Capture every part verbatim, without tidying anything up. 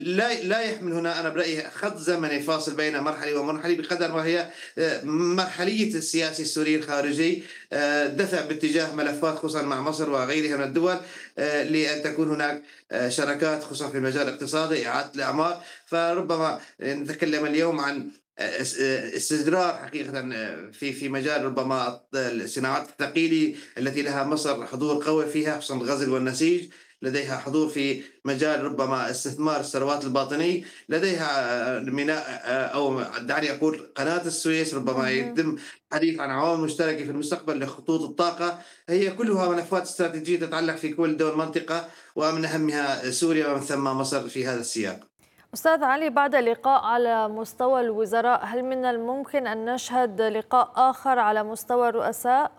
لا لا يحمل هنا أنا برأيي خط زمني فاصل بين مرحلة ومرحلة، بقدر ما هي آه، مرحلية السياسي السوري الخارجي آه، دفع باتجاه ملفات خصوصا مع مصر وغيرها من الدول، آه، لأن تكون هناك آه، شراكات خصوصا في المجال الاقتصادي، إعادة الأعمار. فربما نتكلم اليوم عن آه، اس- آه، استدرار حقيقة آه، في في مجال ربما الصناعات الثقيلة التي لها مصر حضور قوي فيها، خصوصا الغزل والنسيج. لديها حضور في مجال ربما استثمار الثروات الباطنية، لديها ميناء أو دعني أقول قناة السويس، ربما اهم. يتم الحديث عن عوامل مشتركة في المستقبل لخطوط الطاقة. هي كلها ملفات استراتيجية تتعلق في كل دول المنطقة، ومن أهمها سوريا ومن ثم مصر في هذا السياق. أستاذ علي، بعد لقاء على مستوى الوزراء، هل من الممكن أن نشهد لقاء آخر على مستوى الرؤساء؟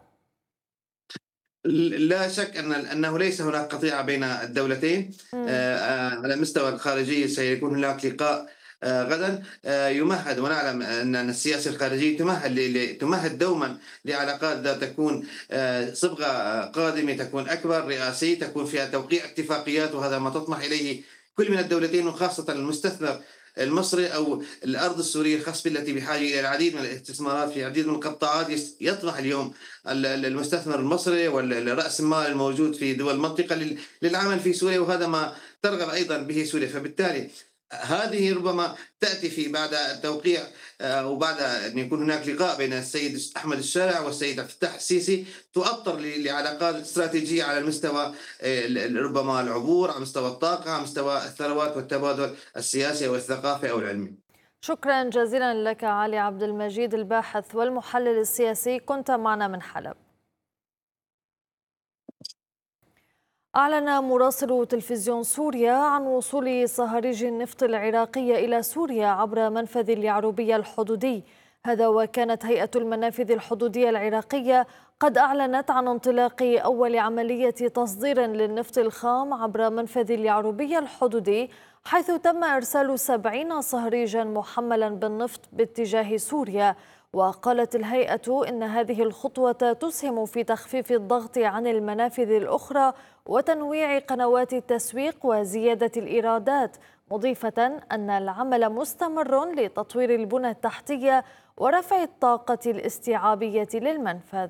لا شك أن أنه ليس هناك قطيعة بين الدولتين. مم. آه، آه، على مستوى الخارجية سيكون هناك لقاء آه، غدا. آه، يمهد، ونعلم أن السياسة الخارجية تمهد ل- ل- تمهد دوما لعلاقات ذات تكون آه، صبغة آه، قادمة، تكون أكبر رئاسية، تكون فيها توقيع اتفاقيات، وهذا ما تطمح إليه كل من الدولتين، وخاصة المستثمر المصري أو الأرض السورية الخصبة التي بحاجة إلى العديد من الاستثمارات في العديد من القطاعات. يس- يطمح اليوم ال- ال- المستثمر المصري والرأس المال الموجود في دول المنطقة لل- للعمل في سوريا، وهذا ما ترغب أيضا به سوريا. فبالتالي هذه ربما تأتي في بعد التوقيع آه، وبعد أن يكون هناك لقاء بين السيد أحمد الشارع والسيد عبد الفتاح السيسي، تؤطر ل- لعلاقات استراتيجية على المستوى آه، ال- ال- ربما العبور، على مستوى الطاقة، على مستوى الثروات والتبادل السياسي أو الثقافي أو العلمي. شكرا جزيلا لك علي عبد المجيد، الباحث والمحلل السياسي، كنت معنا من حلب. أعلن مراسل تلفزيون سوريا عن وصول صهاريج النفط العراقية إلى سوريا عبر منفذ اليعربية الحدودي. هذا وكانت هيئة المنافذ الحدودية العراقية قد أعلنت عن انطلاق أول عملية تصدير للنفط الخام عبر منفذ اليعربية الحدودي، حيث تم إرسال سبعين صهريجا محملا بالنفط باتجاه سوريا. وقالت الهيئة إن هذه الخطوة تسهم في تخفيف الضغط عن المنافذ الأخرى وتنويع قنوات التسويق وزيادة الإيرادات، مضيفة أن العمل مستمر لتطوير البنى التحتية ورفع الطاقة الاستيعابية للمنفذ.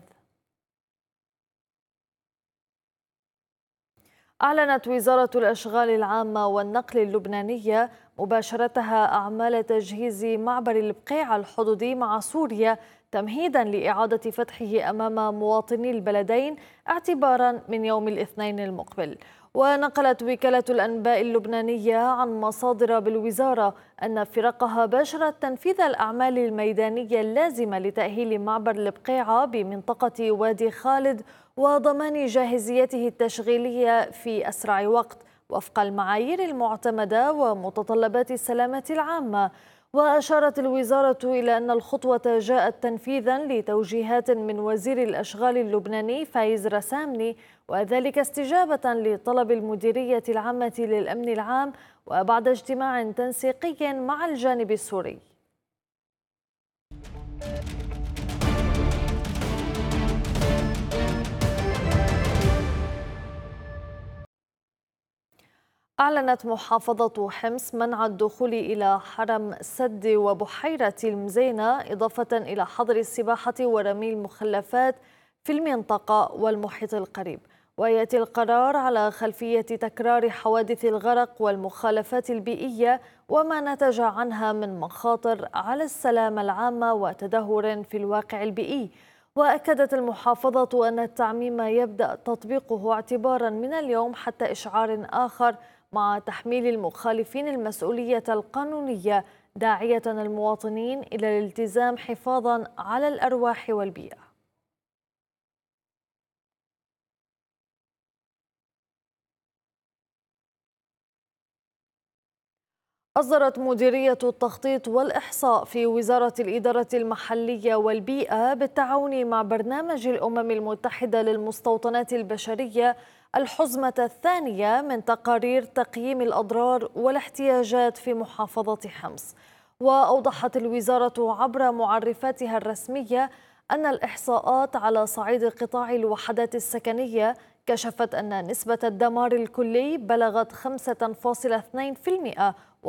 أعلنت وزارة الأشغال العامة والنقل اللبنانية مباشرتها أعمال تجهيز معبر البقيع الحدودي مع سوريا، تمهيدا لإعادة فتحه أمام مواطني البلدين اعتبارا من يوم الاثنين المقبل. ونقلت وكالة الأنباء اللبنانية عن مصادر بالوزارة أن فرقها باشرت تنفيذ الأعمال الميدانية اللازمة لتأهيل معبر البقيعة بمنطقة وادي خالد وضمان جاهزيته التشغيلية في أسرع وقت وفق المعايير المعتمدة ومتطلبات السلامة العامة. وأشارت الوزارة إلى أن الخطوة جاءت تنفيذا لتوجيهات من وزير الأشغال اللبناني فايز رسامني، وذلك استجابة لطلب المديرية العامة للأمن العام وبعد اجتماع تنسيقي مع الجانب السوري. أعلنت محافظة حمص منع الدخول إلى حرم سد وبحيرة المزينة، إضافة إلى حظر السباحة ورمي المخلفات في المنطقة والمحيط القريب. ويأتي القرار على خلفية تكرار حوادث الغرق والمخالفات البيئية وما نتج عنها من مخاطر على السلامة العامة وتدهور في الواقع البيئي. وأكدت المحافظة أن التعميم يبدأ تطبيقه اعتبارا من اليوم حتى إشعار آخر، مع تحميل المخالفين المسؤولية القانونية، داعية المواطنين إلى الالتزام حفاظا على الأرواح والبيئة. أصدرت مديرية التخطيط والإحصاء في وزارة الإدارة المحلية والبيئة بالتعاون مع برنامج الأمم المتحدة للمستوطنات البشرية الحزمة الثانية من تقارير تقييم الأضرار والاحتياجات في محافظة حمص. وأوضحت الوزارة عبر معرفاتها الرسمية أن الإحصاءات على صعيد قطاع الوحدات السكنية كشفت أن نسبة الدمار الكلي بلغت خمسة فاصلة اثنين بالمئة،